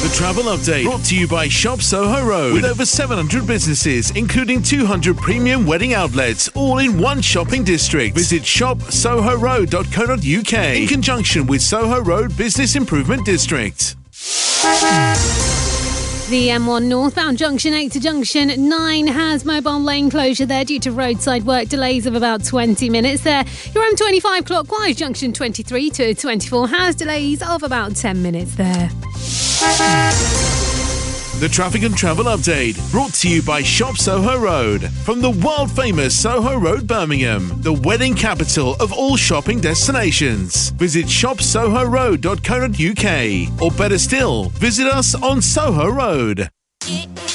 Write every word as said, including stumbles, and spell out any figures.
The Travel Update, brought to you by Shop Soho Road, with over seven hundred businesses, including two hundred premium wedding outlets, all in one shopping district. Visit shop soho road dot co dot uk in conjunction with Soho Road Business Improvement District. The M one northbound junction eight to junction nine has mobile lane closure there due to roadside work, delays of about twenty minutes there. Your M twenty-five clockwise junction twenty-three to twenty-four has delays of about ten minutes there. The Traffic and Travel Update, brought to you by Shop Soho Road. From the world-famous Soho Road, Birmingham, the wedding capital of all shopping destinations. Visit shop soho road dot co dot uk, or better still, visit us on Soho Road.